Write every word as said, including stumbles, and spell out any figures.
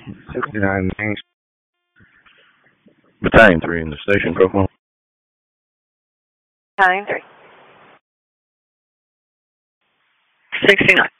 sixty-nine Main. Battalion three in the station, Profile. Battalion three. sixty-nine.